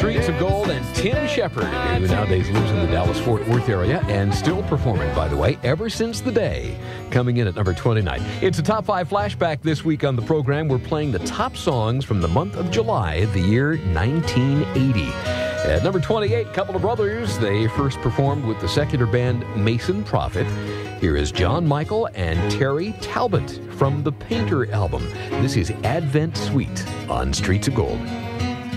Streets of Gold and Tim Shepard, who nowadays lives in the Dallas-Fort Worth area and still performing, by the way, ever since the day, coming in at number 29. It's a Top 5 flashback this week on the program. We're playing the top songs from the month of July, the year 1980. At number 28, Couple of Brothers. They first performed with the secular band Mason Prophet. Here is John Michael and Terry Talbot from the Painter album. This is Advent Suite on Streets of Gold.